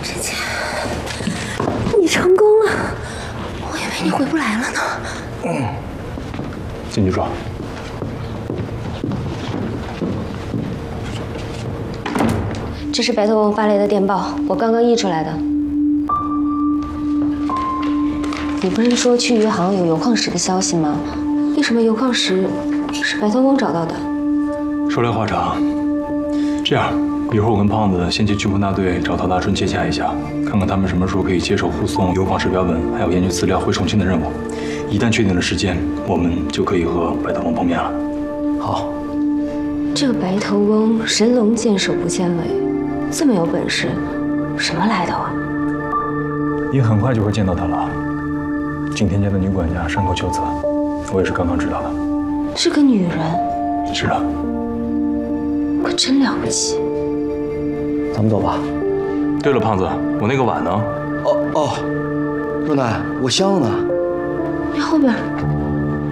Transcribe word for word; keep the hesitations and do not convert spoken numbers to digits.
芊芊，你成功了，我以为你回不来了呢。 嗯，进去说。 这是白头翁发来的电报，我刚刚译出来的。你不是说去余杭有油矿石的消息吗？为什么油矿石是白头翁找到的？ 说来话长，这样，一会儿我跟胖子先去驱魔大队找陶大春接洽一下，看看他们什么时候可以接手护送油矿石标本，还有研究资料回重庆的任务。一旦确定了时间，我们就可以和白头翁碰面了。 好。 这个白头翁神龙见首不见尾，这么有本事，什么来头啊？ 你很快就会见到他了。景天家的女管家山口秋子，我也是刚刚知道的。 是个女人。 是的。 可真了不起。 咱们走吧。 对了，胖子，我那个碗呢？ 哦哦，若楠，我香呢。 你后边。